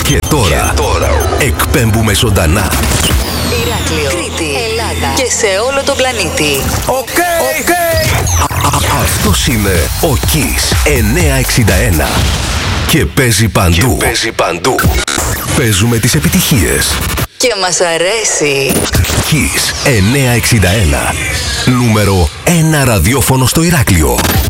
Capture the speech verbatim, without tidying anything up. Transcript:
Και τώρα, και τώρα εκπέμπουμε ζωντανά. Ηράκλειο, Κρήτη, Ελλάδα και σε όλο τον πλανήτη. Οκ, okay, οκ. Okay. Αυτός είναι ο Kiss εννιακόσια εξήντα ένα. Και παίζει παντού. Και παίζει παντού. Παίζουμε τις επιτυχίες. Και μας αρέσει. Kiss εννιακόσια εξήντα ένα. Νούμερο ένα ραδιόφωνο στο Ηράκλειο.